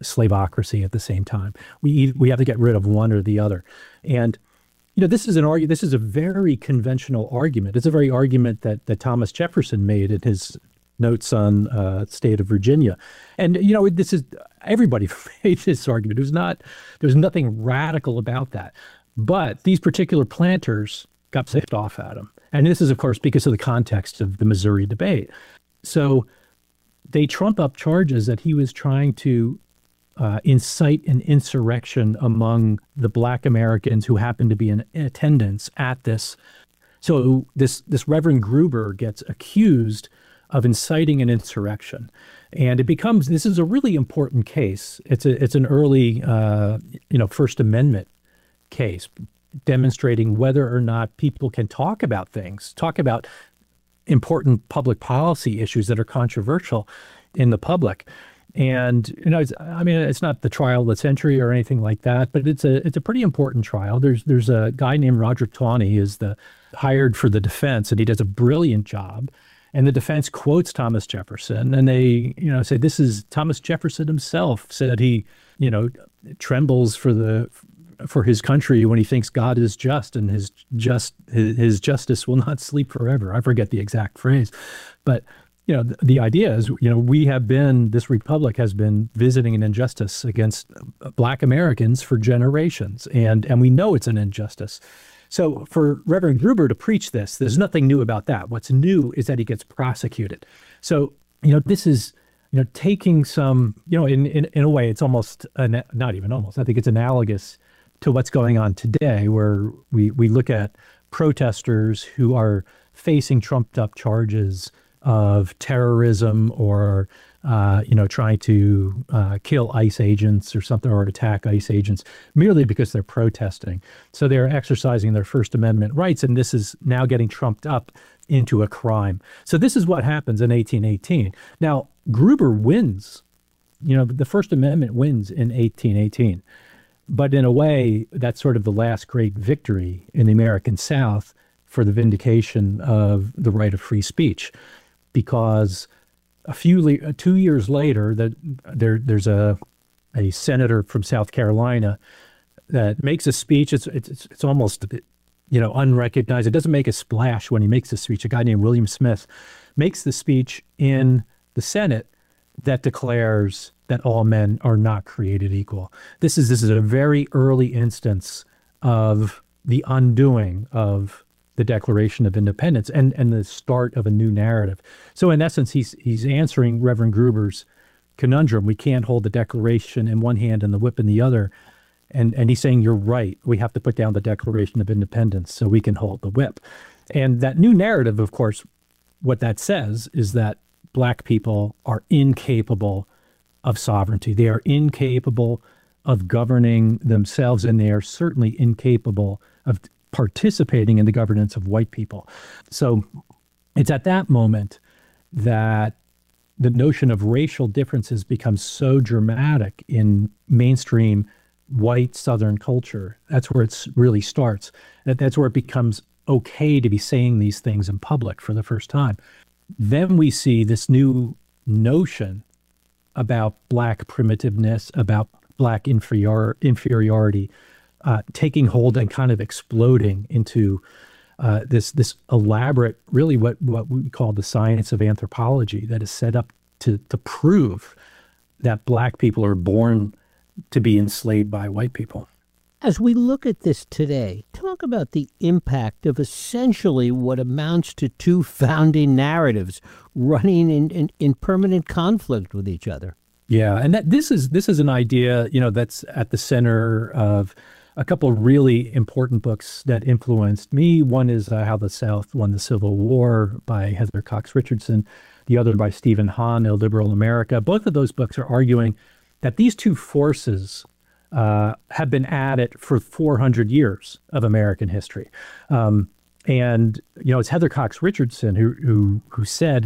slaveocracy at the same time. We have to get rid of one or the other. And this is this is a very conventional argument. It's a very argument that Thomas Jefferson made in his notes on state of Virginia. And this is everybody made this argument. There's nothing radical about that. But these particular planters got pissed off at him. And this is, of course, because of the context of the Missouri debate. So they trump up charges that he was trying to incite an insurrection among the Black Americans who happened to be in attendance at this. So this Reverend Gruber gets accused of inciting an insurrection. And this is a really important case. It's an early, First Amendment case demonstrating whether or not people can talk about important public policy issues that are controversial in the public. And, it's not the trial of the century or anything like that, but it's a pretty important trial. There's a guy named Roger Taney is hired for the defense, and he does a brilliant job. And the defense quotes Thomas Jefferson, and they, say this is Thomas Jefferson himself said he, trembles for his country when he thinks God is just, and his justice will not sleep forever. I forget the exact phrase, but the idea is, this republic has been visiting an injustice against Black Americans for generations, and we know it's an injustice. So for Reverend Gruber to preach this, there's nothing new about that. What's new is that he gets prosecuted. So, this is, taking some, in a way, it's almost, not even almost, I think it's analogous to what's going on today, where we look at protesters who are facing trumped up charges of terrorism or, trying to kill ICE agents or something, or attack ICE agents merely because they're protesting. So they're exercising their First Amendment rights, and this is now getting trumped up into a crime. So this is what happens in 1818. Now, Gruber wins. The First Amendment wins in 1818. But in a way, that's sort of the last great victory in the American South for the vindication of the right of free speech, because 2 years later, there's a senator from South Carolina that makes a speech. It's almost unrecognized. It doesn't make a splash when he makes the speech. A guy named William Smith makes the speech in the Senate that declares that all men are not created equal. This is a very early instance of the undoing of the Declaration of Independence and the start of a new narrative. So in essence, he's answering Reverend Gruber's conundrum. We can't hold the Declaration in one hand and the whip in the other. And he's saying, you're right. We have to put down the Declaration of Independence so we can hold the whip. And that new narrative, of course, what that says is that Black people are incapable of sovereignty. They are incapable of governing themselves, and they are certainly incapable of participating in the governance of white people. So it's at that moment that the notion of racial differences becomes so dramatic in mainstream white Southern culture. That's where it really starts. That's where it becomes okay to be saying these things in public for the first time. Then we see this new notion about Black primitiveness, about Black inferiority, taking hold and kind of exploding into this elaborate, really what we call the science of anthropology, that is set up to prove that Black people are born to be enslaved by white people. As we look at this today, talk about the impact of essentially what amounts to two founding narratives running in permanent conflict with each other. Yeah, and this is an idea, that's at the center of a couple of really important books that influenced me. One is How the South Won the Civil War by Heather Cox Richardson. The other by Stephen Hahn, Illiberal America. Both of those books are arguing that these two forces have been at it for 400 years of American history. And, it's Heather Cox Richardson who said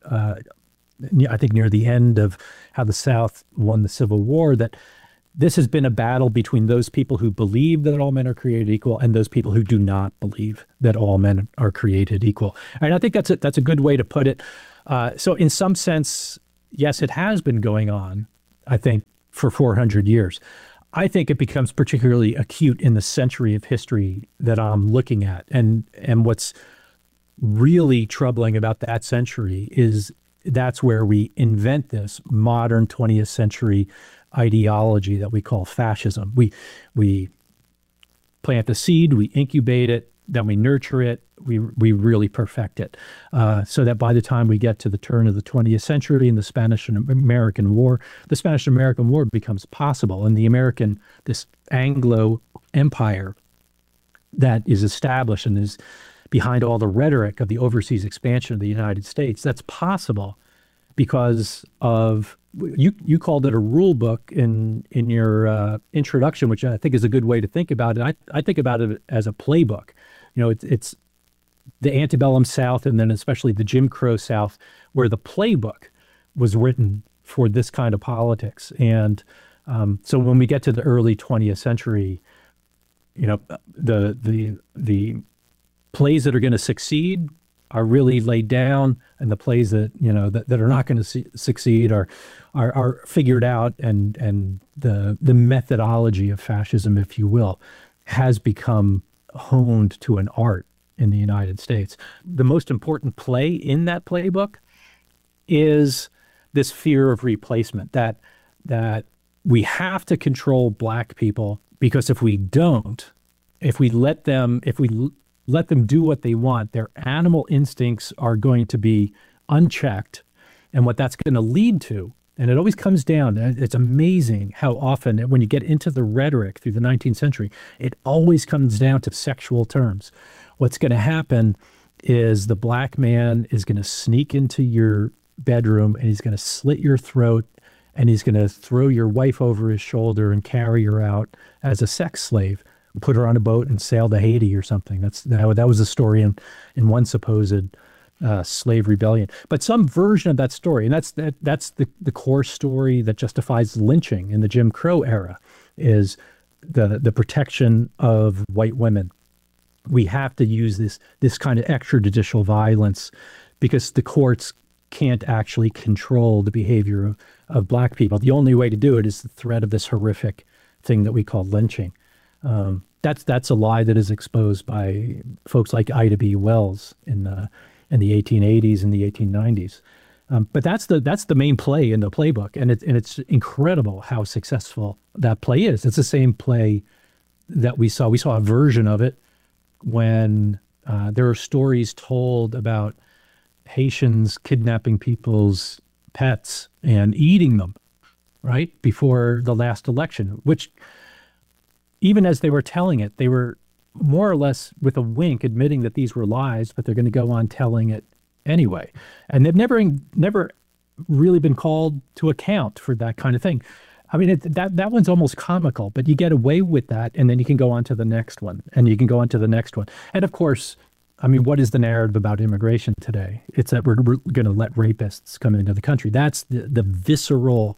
I think near the end of How the South Won the Civil War, that this has been a battle between those people who believe that all men are created equal and those people who do not believe that all men are created equal. And I think that's a good way to put it. So in some sense, yes, it has been going on, I think, for 400 years. I think it becomes particularly acute in the century of history that I'm looking at. And what's really troubling about that century is that's where we invent this modern 20th century ideology that we call fascism. We plant the seed, we incubate it, then we nurture it, we really perfect it. So that by the time we get to the turn of the 20th century and the Spanish-American War, the Spanish-American War becomes possible. And this Anglo empire that is established and is behind all the rhetoric of the overseas expansion of the United States, that's possible because of, you called it a rule book in your introduction, which I think is a good way to think about it. I think about it as a playbook. It's the antebellum South, and then especially the Jim Crow South, where the playbook was written for this kind of politics. And so when we get to the early 20th century, the plays that are going to succeed are really laid down, and the plays that that are not going to succeed are figured out, and the methodology of fascism, if you will, has become honed to an art in the United States. The most important play in that playbook is this fear of replacement, that we have to control Black people, because if we don't, if we let them do what they want, their animal instincts are going to be unchecked. And what that's going to lead to, and it always comes down, it's amazing how often when you get into the rhetoric through the 19th century, it always comes down to sexual terms. What's going to happen is the Black man is going to sneak into your bedroom, and he's going to slit your throat, and he's going to throw your wife over his shoulder and carry her out as a sex slave, put her on a boat and sail to Haiti or something. That was a story in one supposed slave rebellion. But some version of that story, and that's the core story that justifies lynching in the Jim Crow era, is the protection of white women. We have to use this kind of extrajudicial violence because the courts can't actually control the behavior of Black people. The only way to do it is the threat of this horrific thing that we call lynching. That's a lie that is exposed by folks like Ida B. Wells in the 1880s and the 1890s. But that's the main play in the playbook, and it's incredible how successful that play is. It's the same play that we saw. We saw a version of it when there are stories told about Haitians kidnapping people's pets and eating them, right, before the last election, which even as they were telling it, they were more or less with a wink admitting that these were lies, but they're going to go on telling it anyway. And they've never really been called to account for that kind of thing. I mean, that one's almost comical, but you get away with that, and then you can go on to the next one, and you can go on to the next one. And of course, I mean, what is the narrative about immigration today? It's that we're going to let rapists come into the country. That's the visceral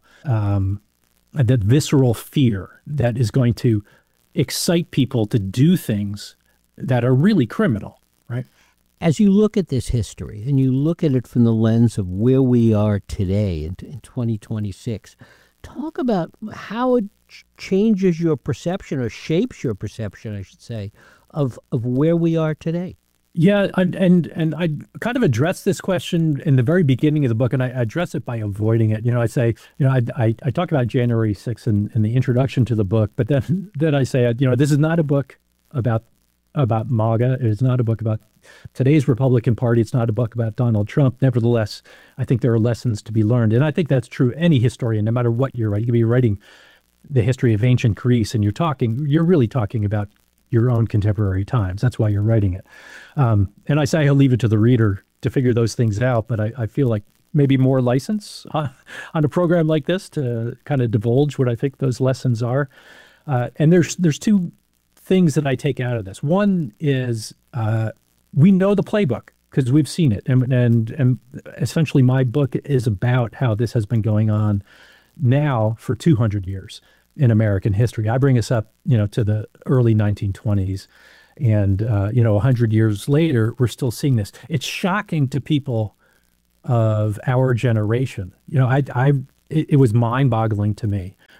fear that is going to excite people to do things that are really criminal, right? As you look at this history and you look at it from the lens of where we are today in 2026, talk about how it changes your perception, or shapes your perception, I should say, of where we are today. Yeah, and I kind of address this question in the very beginning of the book, and I address it by avoiding it. I say, I talk about January 6th in the introduction to the book, but then I say, this is not a book about MAGA. It is not a book about today's Republican Party. It's not a book about Donald Trump. Nevertheless, I think there are lessons to be learned, and I think that's true. Any historian, no matter what you're writing, you could be writing the history of ancient Greece, and you're really talking about your own contemporary times. That's why you're writing it. And I say I'll leave it to the reader to figure those things out, but I feel like maybe more license on a program like this to kind of divulge what I think those lessons are. And there's two things that I take out of this. One is we know the playbook because we've seen it. And essentially my book is about how this has been going on now for 200 years in American history. I bring us up, to the early 1920s, and 100 years later, we're still seeing this. It's shocking to people of our generation. It was mind-boggling to me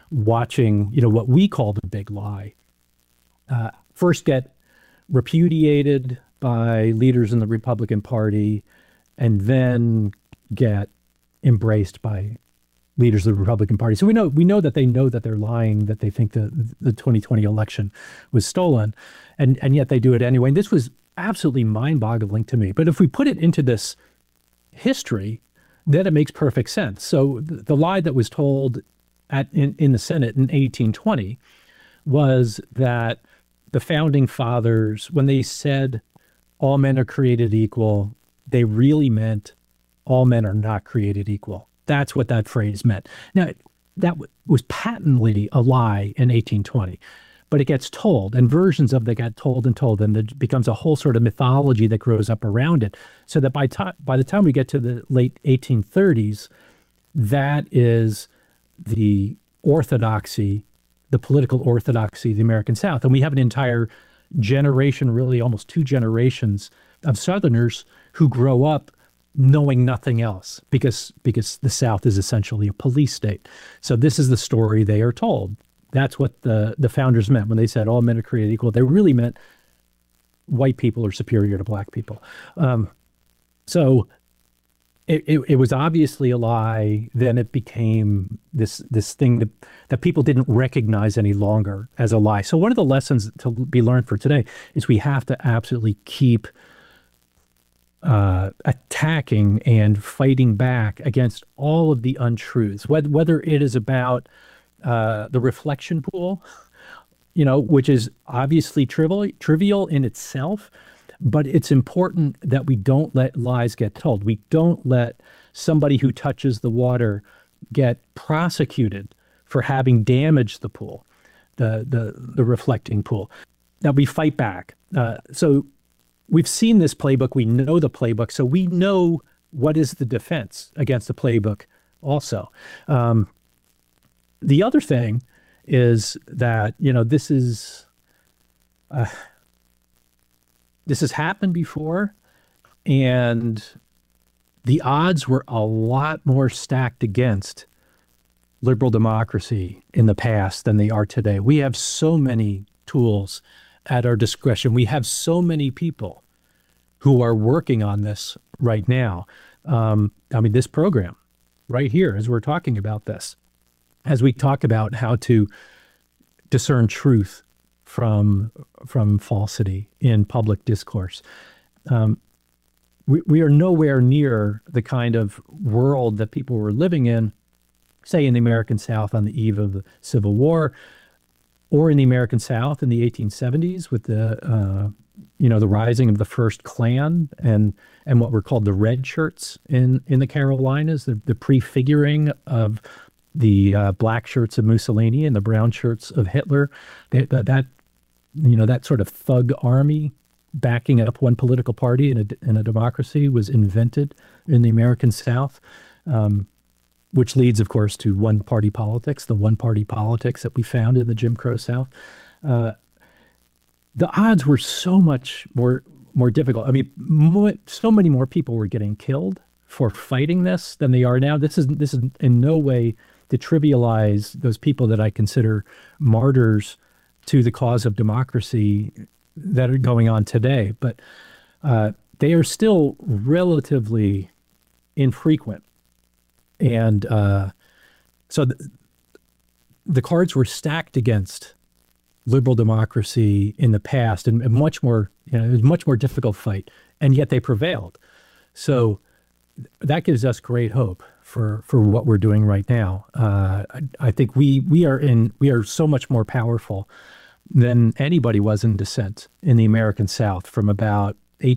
watching, what we call the big lie, first get repudiated by leaders in the Republican Party and then get embraced by leaders of the Republican Party. So we know that they know that they're lying, that they think the 2020 election was stolen, and yet they do it anyway. And this was absolutely mind-boggling to me. But if we put it into this history, then it makes perfect sense. So the lie that was told in the Senate in 1820 was that the founding fathers, when they said all men are created equal, they really meant all men are not created equal. That's what that phrase meant. Now, that was patently a lie in 1820, but it gets told, and versions of that got told, and there becomes a whole sort of mythology that grows up around it, so that by the time we get to the late 1830s, that is the orthodoxy, the political orthodoxy of the American South. And we have an entire generation, really almost two generations of Southerners who grow up knowing nothing else because the South is essentially a police state. So this is the story they are told. That's what the founders meant when they said all men are created equal. They really meant white people are superior to black people. So it was obviously a lie. Then it became this thing that people didn't recognize any longer as a lie. So one of the lessons to be learned for today is we have to absolutely keep attacking and fighting back against all of the untruths, whether it is about the reflection pool, which is obviously trivial in itself, but it's important that we don't let lies get told. We don't let somebody who touches the water get prosecuted for having damaged the pool, the reflecting pool. Now we fight back. So we've seen this playbook. We know the playbook. So we know what is the defense against the playbook also. The other thing is that, this has happened before, and the odds were a lot more stacked against liberal democracy in the past than they are today. We have so many tools at our discretion. We have so many people who are working on this right now. This program right here, as we're talking about this, as we talk about how to discern truth from falsity in public discourse. We are nowhere near the kind of world that people were living in, say in the American South on the eve of the Civil War, or in the American South in the 1870s with the rising of the first Klan and what were called the red shirts in the Carolinas, the prefiguring of the black shirts of Mussolini and the brown shirts of Hitler. That sort of thug army backing up one political party in a democracy was invented in the American South, which leads, of course, to one-party politics, the one-party politics that we found in the Jim Crow South. The odds were so much more difficult. So many more people were getting killed for fighting this than they are now. This is in no way to trivialize those people that I consider martyrs to the cause of democracy that are going on today, but they are still relatively infrequent. And so the cards were stacked against liberal democracy in the past, and much more, it was a much more difficult fight, and yet they prevailed. So that gives us great hope for what we're doing right now. I think we are so much more powerful than anybody was in dissent in the American South from about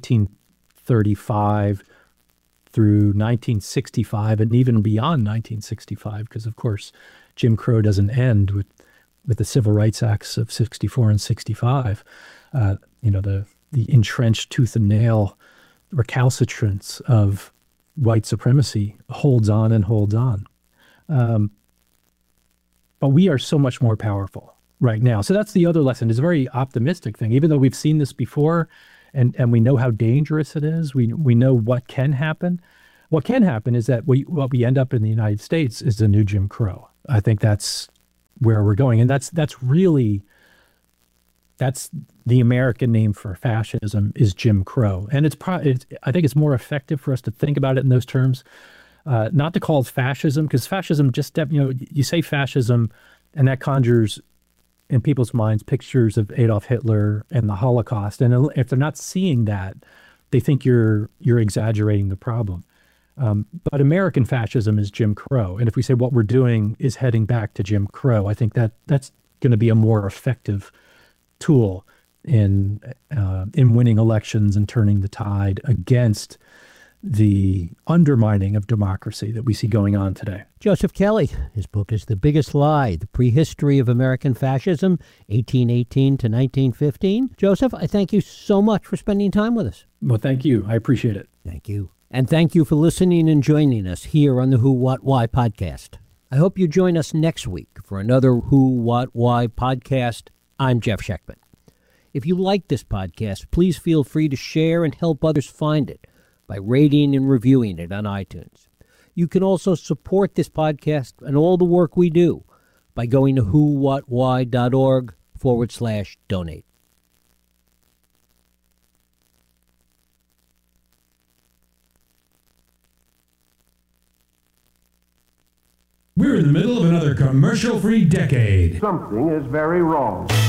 1835 through 1965 and even beyond 1965, because of course Jim Crow doesn't end with the Civil Rights Acts of 64 and 65. The entrenched tooth and nail recalcitrance of white supremacy holds on and holds on. But we are so much more powerful right now. So that's the other lesson. It's a very optimistic thing. Even though we've seen this before and we know how dangerous it is, we know what can happen. What can happen is that what we end up in the United States is the new Jim Crow. I think that's where we're going. And that's the American name for fascism is Jim Crow. And I think it's more effective for us to think about it in those terms, not to call it fascism, because fascism you say fascism and that conjures in people's minds pictures of Adolf Hitler and the Holocaust. And if they're not seeing that, they think you're exaggerating the problem. But American fascism is Jim Crow. And if we say what we're doing is heading back to Jim Crow, I think that's going to be a more effective tool in winning elections and turning the tide against the undermining of democracy that we see going on today. Joseph Kelly, his book is The Biggest Lie, The Prehistory of American Fascism, 1818 to 1915. Joseph, I thank you so much for spending time with us. Well, thank you. I appreciate it. Thank you. And thank you for listening and joining us here on the Who, What, Why podcast. I hope you join us next week for another Who, What, Why podcast. I'm Jeff Schechtman. If you like this podcast, please feel free to share and help others find it by rating and reviewing it on iTunes. You can also support this podcast and all the work we do by going to whowhatwhy.org/donate. We're in the middle of another commercial-free decade. Something is very wrong.